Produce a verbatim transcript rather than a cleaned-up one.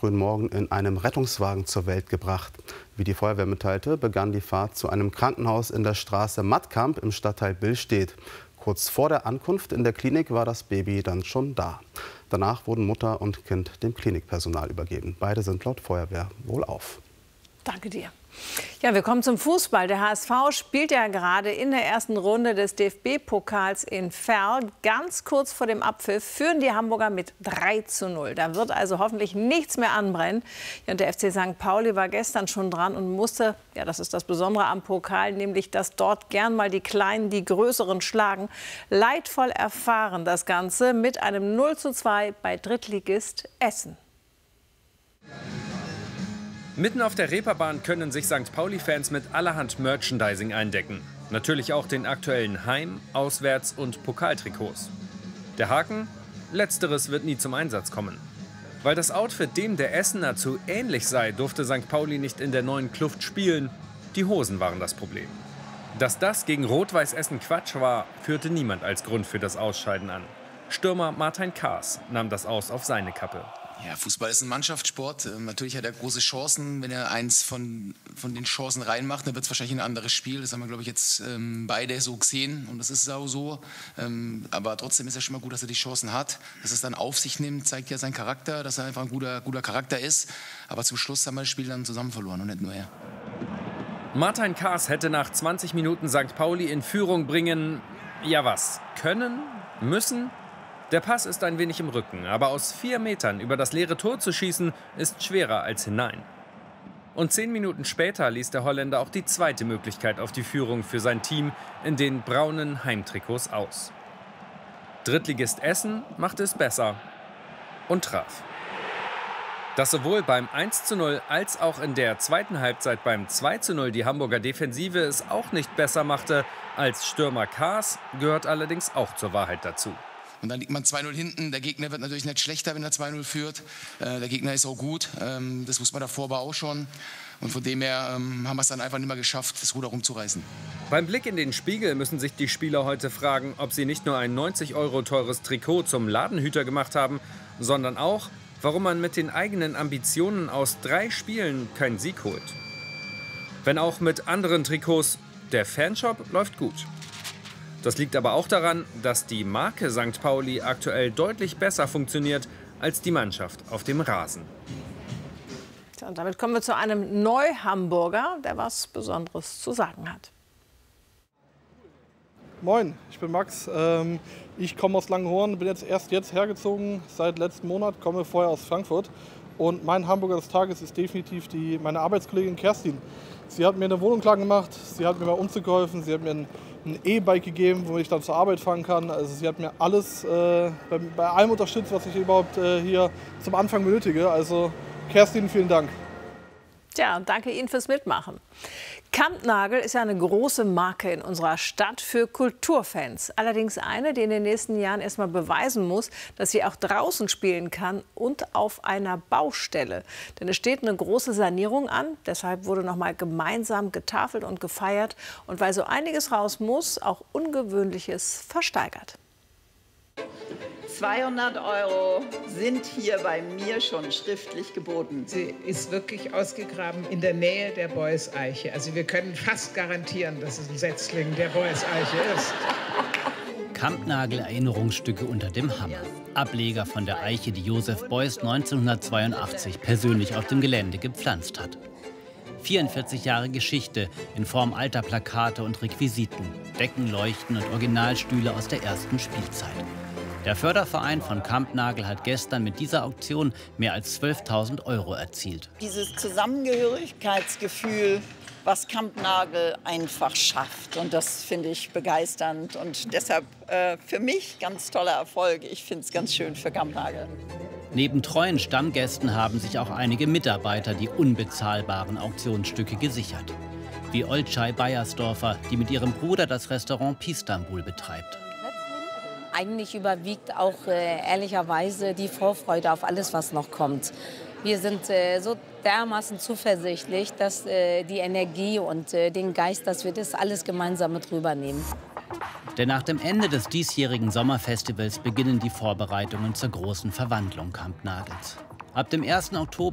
frühen Morgen in einem Rettungswagen zur Welt gebracht. Wie die Feuerwehr mitteilte, begann die Fahrt zu einem Krankenhaus in der Straße Mattkamp im Stadtteil Billstedt. Kurz vor der Ankunft in der Klinik war das Baby dann schon da. Danach wurden Mutter und Kind dem Klinikpersonal übergeben. Beide sind laut Feuerwehr wohlauf. Danke dir. Ja, wir kommen zum Fußball. Der H S V spielt ja gerade in der ersten Runde des D F B-Pokals in Verl. Ganz kurz vor dem Abpfiff führen die Hamburger mit drei zu null. Da wird also hoffentlich nichts mehr anbrennen. Ja, und der F C Sankt Pauli war gestern schon dran und musste, ja, das ist das Besondere am Pokal, nämlich, dass dort gern mal die Kleinen die Größeren schlagen. Leidvoll erfahren das Ganze mit einem null zu zwei bei Drittligist Essen. Mitten auf der Reeperbahn können sich Sankt Pauli-Fans mit allerhand Merchandising eindecken. Natürlich auch den aktuellen Heim-, Auswärts- und Pokaltrikots. Der Haken? Letzteres wird nie zum Einsatz kommen. Weil das Outfit dem der Essener zu ähnlich sei, durfte Sankt Pauli nicht in der neuen Kluft spielen. Die Hosen waren das Problem. Dass das gegen Rot-Weiß Essen Quatsch war, führte niemand als Grund für das Ausscheiden an. Stürmer Martin Kaas nahm das Aus auf seine Kappe. Ja, Fußball ist ein Mannschaftssport. Ähm, natürlich hat er große Chancen. Wenn er eins von, von den Chancen reinmacht, dann wird es wahrscheinlich ein anderes Spiel. Das haben wir, glaube ich, jetzt ähm, beide so gesehen. Und das ist auch so. Ähm, aber trotzdem ist es schon mal gut, dass er die Chancen hat. Dass er es dann auf sich nimmt, zeigt ja seinen Charakter, dass er einfach ein guter, guter Charakter ist. Aber zum Schluss haben wir das Spiel dann zusammen verloren und nicht nur er. Martin Kaas hätte nach zwanzig Minuten Sankt Pauli in Führung bringen, ja was, können, müssen? Der Pass ist ein wenig im Rücken, aber aus vier Metern über das leere Tor zu schießen, ist schwerer als hinein. Und zehn Minuten später ließ der Holländer auch die zweite Möglichkeit auf die Führung für sein Team in den braunen Heimtrikots aus. Drittligist Essen machte es besser und traf. Dass sowohl beim eins zu null als auch in der zweiten Halbzeit beim zwei zu null die Hamburger Defensive es auch nicht besser machte als Stürmer Kaas, gehört allerdings auch zur Wahrheit dazu. Und dann liegt man zwei null hinten. Der Gegner wird natürlich nicht schlechter, wenn er zwei null führt. Äh, der Gegner ist auch gut. Ähm, das wusste man davor aber auch schon. Und von dem her ähm, haben wir es dann einfach nicht mehr geschafft, das Ruder rumzureißen. Beim Blick in den Spiegel müssen sich die Spieler heute fragen, ob sie nicht nur ein neunzig Euro teures Trikot zum Ladenhüter gemacht haben, sondern auch, warum man mit den eigenen Ambitionen aus drei Spielen keinen Sieg holt. Wenn auch mit anderen Trikots, der Fanshop läuft gut. Das liegt aber auch daran, dass die Marke Sankt Pauli aktuell deutlich besser funktioniert als die Mannschaft auf dem Rasen. Tja, und damit kommen wir zu einem Neu-Hamburger, der was Besonderes zu sagen hat. Moin, ich bin Max. Ähm, ich komme aus Langenhorn, bin jetzt erst jetzt hergezogen, seit letzten Monat, komme vorher aus Frankfurt. Und mein Hamburger des Tages ist definitiv die, meine Arbeitskollegin Kerstin. Sie hat mir eine Wohnung klar gemacht, sie hat mir beim Umzug geholfen, sie hat mir ein ein E-Bike gegeben, wo ich dann zur Arbeit fahren kann. Also sie hat mir alles äh, bei, bei allem unterstützt, was ich überhaupt äh, hier zum Anfang benötige. Also Kerstin, vielen Dank. Tja, danke Ihnen fürs Mitmachen. Kampnagel ist ja eine große Marke in unserer Stadt für Kulturfans. Allerdings eine, die in den nächsten Jahren erst mal beweisen muss, dass sie auch draußen spielen kann und auf einer Baustelle. Denn es steht eine große Sanierung an. Deshalb wurde noch mal gemeinsam getafelt und gefeiert. Und weil so einiges raus muss, auch Ungewöhnliches versteigert. zweihundert Euro sind hier bei mir schon schriftlich geboten. Sie ist wirklich ausgegraben in der Nähe der Beuys-Eiche. Also wir können fast garantieren, dass es ein Setzling der Beuys-Eiche ist. Kampnagel-Erinnerungsstücke unter dem Hammer. Ableger von der Eiche, die Josef Beuys neunzehnhundertzweiundachtzig persönlich auf dem Gelände gepflanzt hat. vierundvierzig Jahre Geschichte in Form alter Plakate und Requisiten, Deckenleuchten und Originalstühle aus der ersten Spielzeit. Der Förderverein von Kampnagel hat gestern mit dieser Auktion mehr als zwölftausend Euro erzielt. Dieses Zusammengehörigkeitsgefühl, was Kampnagel einfach schafft. Und das finde ich begeisternd. Und deshalb äh, für mich ganz toller Erfolg. Ich finde es ganz schön für Kampnagel. Neben treuen Stammgästen haben sich auch einige Mitarbeiter die unbezahlbaren Auktionsstücke gesichert. Wie Olcay Beiersdorfer, die mit ihrem Bruder das Restaurant Pistambul betreibt. Eigentlich überwiegt auch äh, ehrlicherweise die Vorfreude auf alles, was noch kommt. Wir sind äh, so dermaßen zuversichtlich, dass äh, die Energie und äh, den Geist, dass wir das alles gemeinsam mit rübernehmen. Denn nach dem Ende des diesjährigen Sommerfestivals beginnen die Vorbereitungen zur großen Verwandlung Kampnagels. Ab dem ersten Oktober